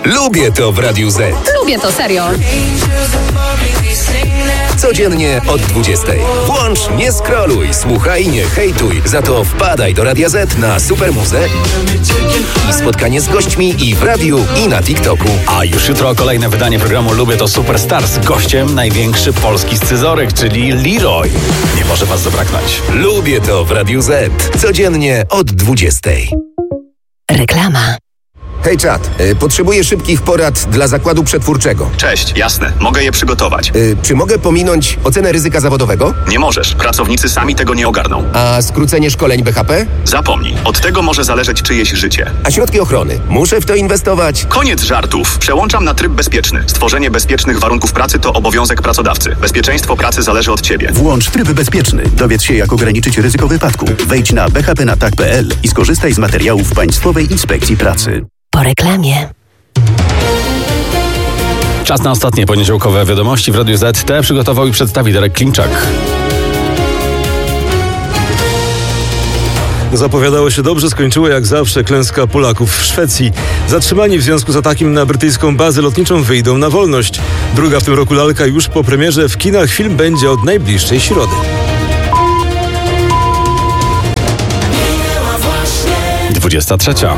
Lubię to w Radiu Z. Lubię to, serio. Codziennie od 20. Włącz, nie scrolluj, słuchaj, nie hejtuj. Za to wpadaj do Radia Z na Supermuzę i spotkanie z gośćmi i w radiu, i na TikToku. A już jutro kolejne wydanie programu Lubię to Superstar z gościem największy polski scyzoryk, czyli Leroy. Nie może was zabraknąć. Lubię to w Radiu Z. Codziennie od 20. Reklama. Hej czat, potrzebuję szybkich porad dla zakładu przetwórczego. Cześć, jasne, mogę je przygotować. Czy mogę pominąć ocenę ryzyka zawodowego? Nie możesz, pracownicy sami tego nie ogarną. A skrócenie szkoleń BHP? Zapomnij, od tego może zależeć czyjeś życie. A środki ochrony? Muszę w to inwestować? Koniec żartów, przełączam na tryb bezpieczny. Stworzenie bezpiecznych warunków pracy to obowiązek pracodawcy. Bezpieczeństwo pracy zależy od ciebie. Włącz tryb bezpieczny. Dowiedz się, jak ograniczyć ryzyko wypadku. Wejdź na bhpnatak.pl i skorzystaj z materiałów Państwowej Inspekcji Pracy. Po reklamie. Czas na ostatnie poniedziałkowe wiadomości w Radiu Z. Te przygotował i przedstawi Darek Klimczak. Zapowiadało się dobrze, skończyło jak zawsze klęska Polaków w Szwecji. Zatrzymani w związku z atakiem na brytyjską bazę lotniczą wyjdą na wolność. Druga w tym roku lalka już po premierze w kinach. Film będzie od najbliższej środy. Dwudziesta trzecia.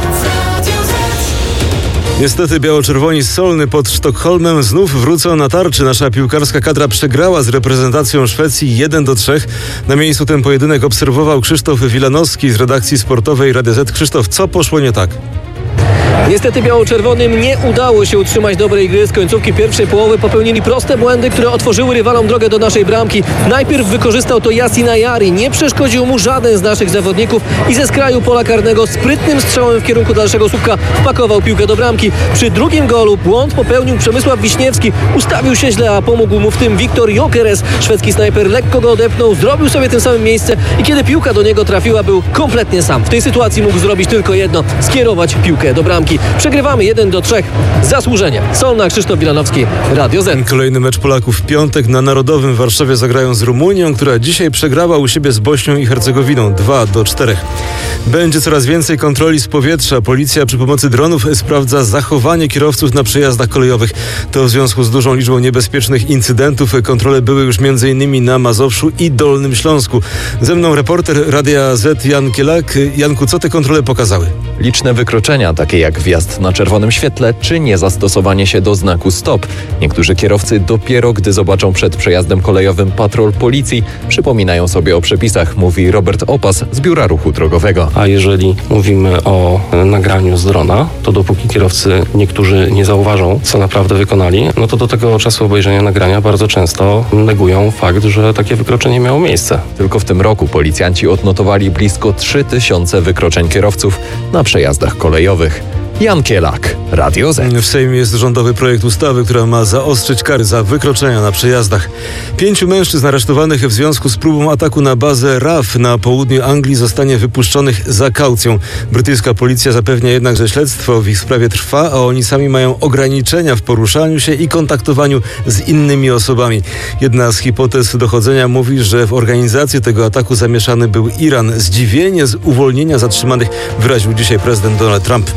Niestety biało-czerwoni z Solny pod Sztokholmem znów wrócą na tarczy. Nasza piłkarska kadra przegrała z reprezentacją Szwecji 1-3. Na miejscu ten pojedynek obserwował Krzysztof Wilanowski z redakcji sportowej Radia Z. Krzysztof, co poszło nie tak? Niestety biało-czerwonym nie udało się utrzymać dobrej gry. Z końcówki pierwszej połowy popełnili proste błędy, które otworzyły rywalom drogę do naszej bramki. Najpierw wykorzystał to Yasin Ayari. Nie przeszkodził mu żaden z naszych zawodników i ze skraju pola karnego sprytnym strzałem w kierunku dalszego słupka wpakował piłkę do bramki. Przy drugim golu błąd popełnił Przemysław Wiśniewski. Ustawił się źle, a pomógł mu w tym Wiktor Gyökeres. Szwedzki snajper lekko go odepnął, zrobił sobie tym samym miejsce i kiedy piłka do niego trafiła, był kompletnie sam. W tej sytuacji mógł zrobić tylko jedno: skierować piłkę do bramki. Przegrywamy 1-3. Zasłużenie. Solna, Krzysztof Wilanowski, Radio Z. Kolejny mecz Polaków w piątek na Narodowym w Warszawie zagrają z Rumunią, która dzisiaj przegrała u siebie z Bośnią i Hercegowiną 2-4. Będzie coraz więcej kontroli z powietrza. Policja przy pomocy dronów sprawdza zachowanie kierowców na przejazdach kolejowych. To w związku z dużą liczbą niebezpiecznych incydentów. Kontrole były już m.in. na Mazowszu i Dolnym Śląsku. Ze mną reporter Radia Z Jan Kielak. Janku, co te kontrole pokazały? Liczne wykroczenia, takie jak wjazd na czerwonym świetle czy niezastosowanie się do znaku stop. Niektórzy kierowcy dopiero gdy zobaczą przed przejazdem kolejowym patrol policji, przypominają sobie o przepisach, mówi Robert Opas z Biura Ruchu Drogowego. A jeżeli mówimy o nagraniu z drona, to dopóki kierowcy niektórzy nie zauważą, co naprawdę wykonali, no to do tego czasu obejrzenia nagrania bardzo często negują fakt, że takie wykroczenie miało miejsce. Tylko w tym roku policjanci odnotowali blisko 3000 wykroczeń kierowców na przejazdach kolejowych. Jan Kielak, Radio Z. W Sejmie jest rządowy projekt ustawy, która ma zaostrzyć kary za wykroczenia na przejazdach. 5 mężczyzn aresztowanych w związku z próbą ataku na bazę RAF na południu Anglii zostanie wypuszczonych za kaucją. Brytyjska policja zapewnia jednak, że śledztwo w ich sprawie trwa, a oni sami mają ograniczenia w poruszaniu się i kontaktowaniu z innymi osobami. Jedna z hipotez dochodzenia mówi, że w organizacji tego ataku zamieszany był Iran. Zdziwienie z uwolnienia zatrzymanych wyraził dzisiaj prezydent Donald Trump.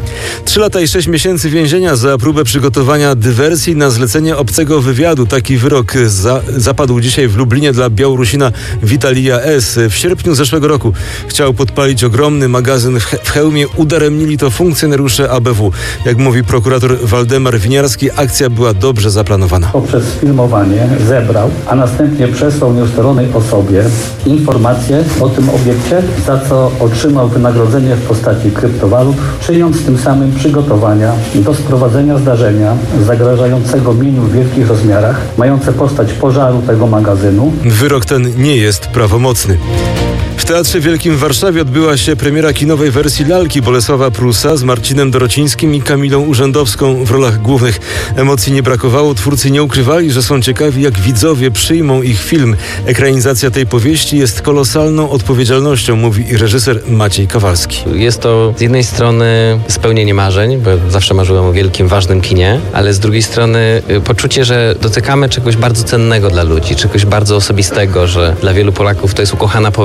3 lata i 6 miesięcy więzienia za próbę przygotowania dywersji na zlecenie obcego wywiadu. Taki wyrok zapadł dzisiaj w Lublinie dla Białorusina Witalija S. W sierpniu zeszłego roku chciał podpalić ogromny magazyn w Chełmie. Udaremnili to funkcjonariusze ABW. Jak mówi prokurator Waldemar Winiarski, akcja była dobrze zaplanowana. Poprzez filmowanie zebrał, a następnie przesłał nieustalonej osobie informacje o tym obiekcie, za co otrzymał wynagrodzenie w postaci kryptowalut, czyniąc tym samym przygotowania do sprowadzenia zdarzenia zagrażającego mieniu w wielkich rozmiarach, mające postać pożaru tego magazynu. Wyrok ten nie jest prawomocny. W Teatrze Wielkim w Warszawie odbyła się premiera kinowej wersji lalki Bolesława Prusa z Marcinem Dorocińskim i Kamilą Urzędowską w rolach głównych. Emocji nie brakowało, twórcy nie ukrywali, że są ciekawi, jak widzowie przyjmą ich film. Ekranizacja tej powieści jest kolosalną odpowiedzialnością, mówi reżyser Maciej Kowalski. Jest to z jednej strony spełnienie marzeń, bo zawsze marzyłem o wielkim, ważnym kinie, ale z drugiej strony poczucie, że dotykamy czegoś bardzo cennego dla ludzi, czegoś bardzo osobistego, że dla wielu Polaków to jest ukochana powieść, do której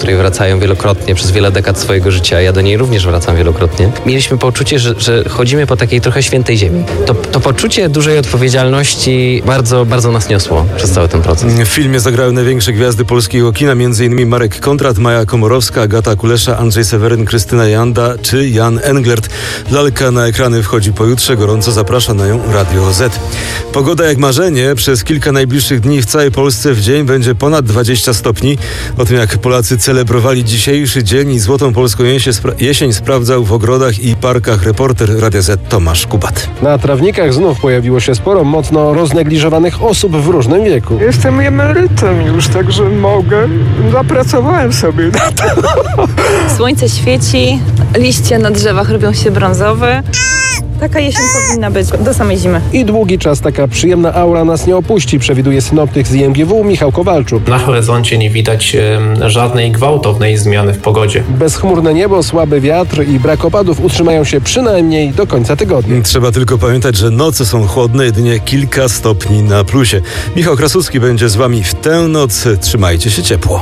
której wracają wielokrotnie przez wiele dekad swojego życia. Ja do niej również wracam wielokrotnie. Mieliśmy poczucie, że chodzimy po takiej trochę świętej ziemi. To poczucie dużej odpowiedzialności bardzo, bardzo nas niosło przez cały ten proces. W filmie zagrały największe gwiazdy polskiego kina, m.in. Marek Kontrat, Maja Komorowska, Agata Kulesza, Andrzej Seweryn, Krystyna Janda czy Jan Englert. Lalka na ekrany wchodzi pojutrze. Gorąco zaprasza na nią Radio Z. Pogoda jak marzenie. Przez kilka najbliższych dni w całej Polsce w dzień będzie ponad 20 stopni. O tym, jak Polacy celebrowali dzisiejszy dzień i złotą polską jesień sprawdzał w ogrodach i parkach reporter Radia Z Tomasz Kubat. Na trawnikach znów pojawiło się sporo mocno roznegliżowanych osób w różnym wieku. Jestem emerytem już, także mogę. Zapracowałem sobie na to. Słońce świeci, liście na drzewach robią się brązowe. Taka jesień powinna być do samej zimy. I długi czas taka przyjemna aura nas nie opuści, przewiduje synoptyk z IMGW Michał Kowalczuk. Na horyzoncie nie widać żadnej gwałtownej zmiany w pogodzie. Bezchmurne niebo, słaby wiatr i brak opadów utrzymają się przynajmniej do końca tygodnia. Trzeba tylko pamiętać, że noce są chłodne, jedynie kilka stopni na plusie. Michał Krasucki będzie z wami w tę noc. Trzymajcie się ciepło.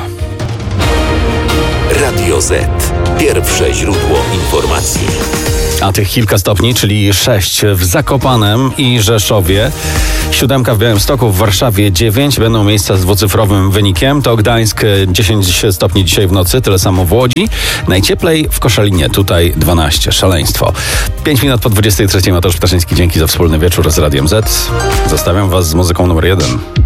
Radio Z. Pierwsze źródło informacji. A tych kilka stopni, czyli 6 w Zakopanem i Rzeszowie, 7 w Białymstoku, w Warszawie 9, będą miejsca z dwucyfrowym wynikiem. To Gdańsk 10 stopni dzisiaj w nocy, tyle samo w Łodzi. Najcieplej w Koszalinie, tutaj 12, szaleństwo. 5 minut po 23, Mateusz Ptaszyński, dzięki za wspólny wieczór z Radiem Z. Zostawiam was z muzyką numer 1.